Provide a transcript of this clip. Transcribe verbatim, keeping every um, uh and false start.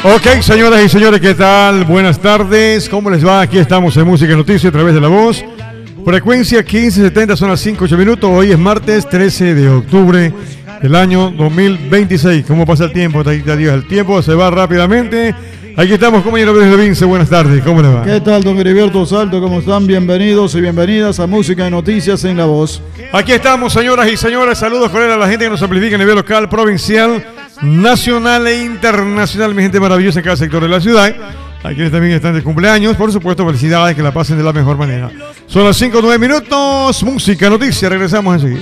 Ok, señoras y señores, ¿qué tal? Buenas tardes, ¿cómo les va? Aquí estamos en Música y Noticias a través de La Voz. Frecuencia quince setenta, son las cinco ocho minutos. Hoy es martes trece de octubre del año dos mil veintiséis. ¿Cómo pasa el tiempo? Dios, el tiempo se va rápidamente. Aquí estamos, compañero Luis Vince. Buenas tardes, ¿cómo le va? ¿Qué tal, don Heriberto Salto? ¿Cómo están? Bienvenidos y bienvenidas a Música y Noticias en La Voz. Aquí estamos, señoras y señores. Saludos cordiales a la gente que nos amplifica a nivel local, provincial, nacional e internacional. Mi gente maravillosa en cada sector de la ciudad. A quienes también están de cumpleaños, por supuesto, felicidades, que la pasen de la mejor manera. Son las cinco nueve minutos, Música Noticias, regresamos enseguida.